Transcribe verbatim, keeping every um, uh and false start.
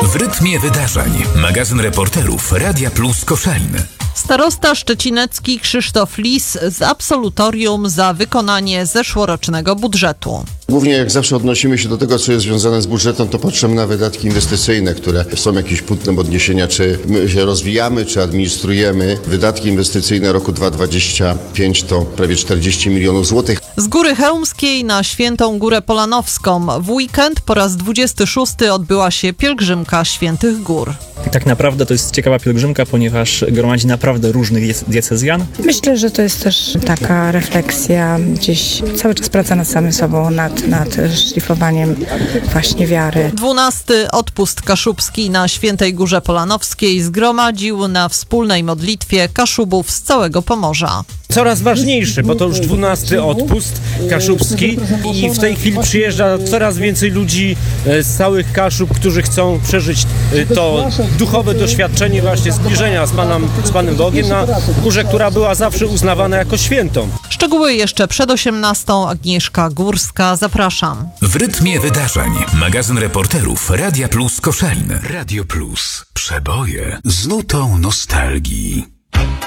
W rytmie wydarzeń. Magazyn reporterów Radia Plus Koszalin. Starosta szczecinecki Krzysztof Lis z absolutorium za wykonanie zeszłorocznego budżetu. Głównie jak zawsze odnosimy się do tego, co jest związane z budżetem, to patrzymy na wydatki inwestycyjne, które są jakieś punktem odniesienia, czy my się rozwijamy, czy administrujemy. Wydatki inwestycyjne roku dwa tysiące dwudziestego piątego to prawie czterdzieści milionów złotych. Z Góry Chełmskiej na Świętą Górę Polanowską w weekend po raz dwudziesty szósty odbyła się pielgrzymka Świętych Gór. Tak naprawdę to jest ciekawa pielgrzymka, ponieważ gromadzi naprawdę różnych diecezjan. Myślę, że to jest też taka refleksja, gdzieś cały czas praca nad samym sobą, nad, nad szlifowaniem właśnie wiary. Dwunasty odpust kaszubski na Świętej Górze Polanowskiej zgromadził na wspólnej modlitwie Kaszubów z całego Pomorza. Coraz ważniejszy, bo to już dwunasty odpust kaszubski i w tej chwili przyjeżdża coraz więcej ludzi z całych Kaszub, którzy chcą przeżyć to duchowe doświadczenie właśnie zbliżenia z Panem, z Panem Bogiem na górze, która była zawsze uznawana jako świętą. Szczegóły jeszcze przed osiemnastą. Agnieszka Górska, zapraszam. W rytmie wydarzeń. Magazyn reporterów Radia Plus Koszalin. Radio Plus. Przeboje z nutą nostalgii.